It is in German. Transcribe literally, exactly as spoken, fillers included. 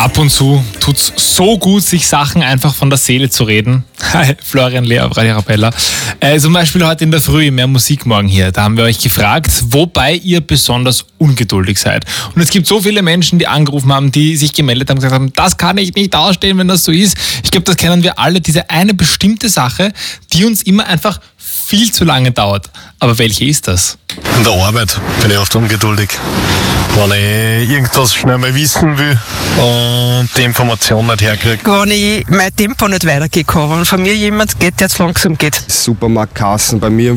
Ab und zu tut's so gut, sich Sachen einfach von der Seele zu reden. Hi, Florian Lea auf Radio Arabella. Äh, zum Beispiel heute in der Früh, mehr Musik morgen hier. Da haben wir euch gefragt, wobei ihr besonders ungeduldig seid. Und es gibt so viele Menschen, die angerufen haben, die sich gemeldet haben und gesagt haben, das kann ich nicht ausstehen, wenn das so ist. Ich glaube, das kennen wir alle. Diese eine bestimmte Sache, die uns immer einfach viel zu lange dauert. Aber welche ist das? In der Arbeit bin ich oft ungeduldig. Wenn ich irgendwas schnell mal wissen will und die Information nicht herkriege. Wenn ich mein Tempo nicht weitergehen kann, wenn von mir jemand geht, der zu langsam geht. Supermarktkassen bei mir